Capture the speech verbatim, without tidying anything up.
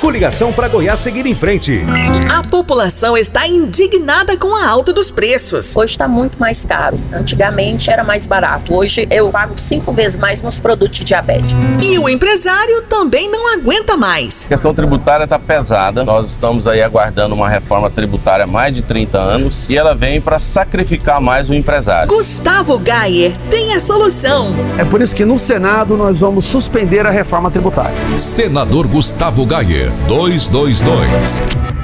Coligação para Goiás seguir em frente. A população está indignada com a alta dos preços. Hoje está muito mais caro. Antigamente era mais barato. Hoje eu pago cinco vezes mais nos produtos de diabetes. E o empresário também não aguenta mais. A questão tributária está pesada. Nós estamos aí aguardando uma reforma tributária há mais de trinta anos e ela vem para sacrificar mais o empresário. Gustavo Gayer tem a solução. É por isso que no Senado nós vamos suspender a reforma tributária. Senador Gustavo Gayer, duzentos e vinte e dois.